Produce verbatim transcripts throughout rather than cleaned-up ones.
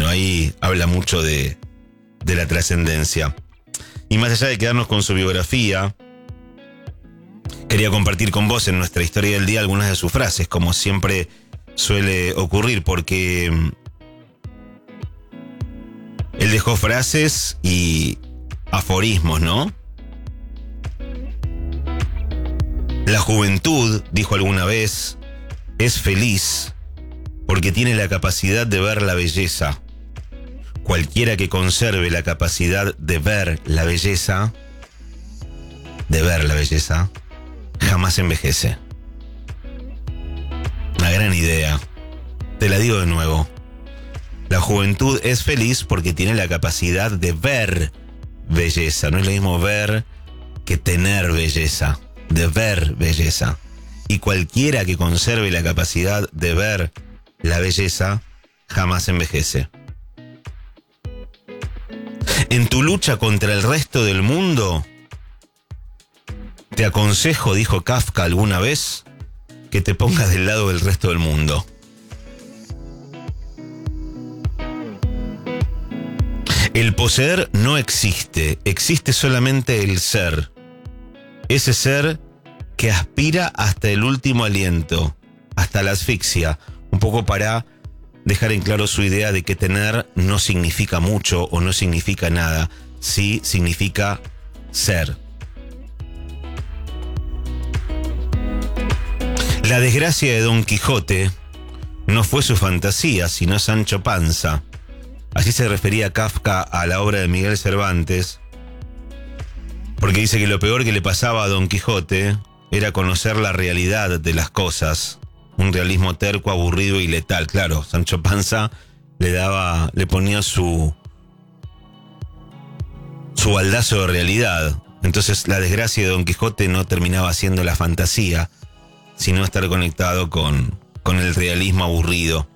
bueno, ahí habla mucho de, de la trascendencia. Y más allá de quedarnos con su biografía, quería compartir con vos en nuestra historia del día algunas de sus frases, como siempre suele ocurrir, porque él dejó frases y aforismos, ¿no? La juventud, dijo alguna vez, es feliz porque tiene la capacidad de ver la belleza. Cualquiera que conserve la capacidad de ver la belleza, de ver la belleza, jamás envejece. Una gran idea. Te la digo de nuevo. La juventud es feliz porque tiene la capacidad de ver belleza. No es lo mismo ver que tener belleza. De ver belleza. Y cualquiera que conserve la capacidad de ver la belleza, jamás envejece. En tu lucha contra el resto del mundo, te aconsejo, dijo Kafka alguna vez, que te pongas del lado del resto del mundo. El poseer no existe, existe solamente el ser. Ese ser que aspira hasta el último aliento, hasta la asfixia, un poco para dejar en claro su idea de que tener no significa mucho o no significa nada, sí significa ser. La desgracia de Don Quijote no fue su fantasía, sino Sancho Panza. Así se refería Kafka a la obra de Miguel Cervantes, porque dice que lo peor que le pasaba a Don Quijote era conocer la realidad de las cosas, un realismo terco, aburrido y letal. Claro, Sancho Panza le daba, le ponía su su baldazo de realidad. Entonces la desgracia de Don Quijote no terminaba siendo la fantasía, sino estar conectado con, con el realismo aburrido.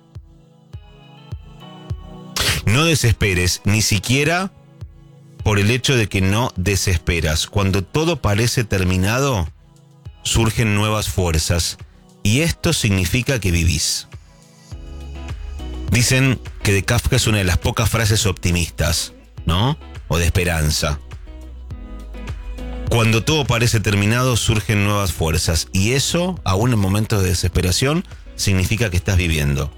No desesperes, ni siquiera por el hecho de que no desesperas. Cuando todo parece terminado, surgen nuevas fuerzas, y esto significa que vivís. Dicen que de Kafka es una de las pocas frases optimistas, ¿no? O de esperanza. Cuando todo parece terminado, surgen nuevas fuerzas, y eso, aún en momentos de desesperación, significa que estás viviendo.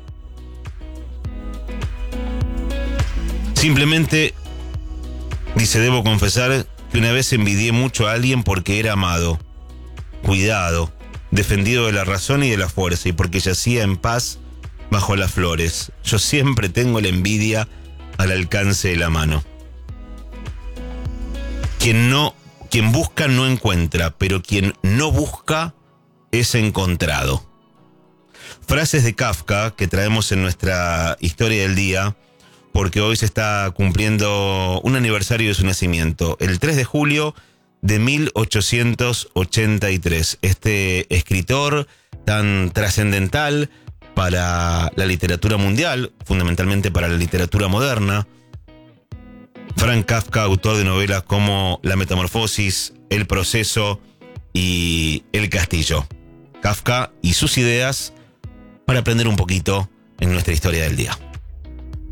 Simplemente, dice, debo confesar que una vez envidié mucho a alguien porque era amado, cuidado, defendido de la razón y de la fuerza, y porque yacía en paz bajo las flores. Yo siempre tengo la envidia al alcance de la mano. Quien no, quien busca no encuentra, pero quien no busca es encontrado. Frases de Kafka que traemos en nuestra historia del día, porque hoy se está cumpliendo un aniversario de su nacimiento, el tres de julio de mil ochocientos ochenta y tres. Este escritor tan trascendental para la literatura mundial, fundamentalmente para la literatura moderna. Franz Kafka, autor de novelas como La Metamorfosis, El Proceso y El Castillo. Kafka y sus ideas para aprender un poquito en nuestra historia del día.